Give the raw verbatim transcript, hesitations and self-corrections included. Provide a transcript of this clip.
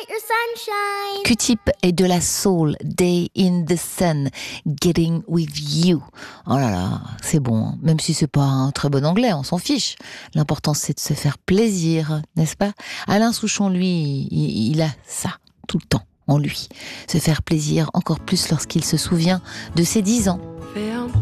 your sunshine. Q-Tip et de la soul, Day in the Sun, Getting with You. Oh là là, c'est bon, hein. Même si c'est pas un très bon anglais, on s'en fiche. L'important c'est de se faire plaisir, n'est-ce pas? Alain Souchon, lui, il, il a ça, tout le temps, en lui. Se faire plaisir encore plus lorsqu'il se souvient de ses dix ans.